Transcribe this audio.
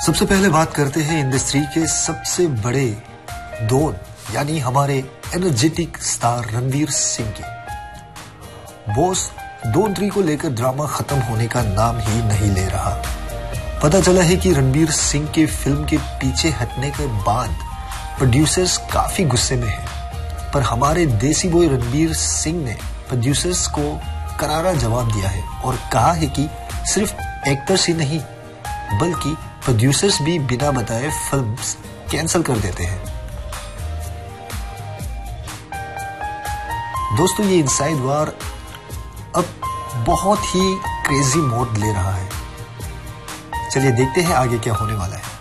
सबसे पहले बात करते हैं इंडस्ट्री के सबसे बड़े डॉन यानी हमारे एनर्जेटिक स्टार रणवीर सिंह की। बॉस डॉन 3 को लेकर ड्रामा खत्म होने का नाम ही नहीं ले रहा। पता चला है कि रणवीर सिंह के फिल्म के पीछे हटने के बाद प्रोड्यूसर्स काफी गुस्से में हैं, पर हमारे देसी बॉय रणवीर सिंह ने प्रोड्यूसर्स को करारा जवाब दिया है और कहा है कि सिर्फ एक्टर्स ही नहीं बल्कि प्रोड्यूसर्स भी बिना बताए फिल्म्स कैंसिल कर देते हैं। दोस्तों, ये इनसाइड वार अब बहुत ही क्रेजी मोड ले रहा है। चलिए देखते हैं आगे क्या होने वाला है।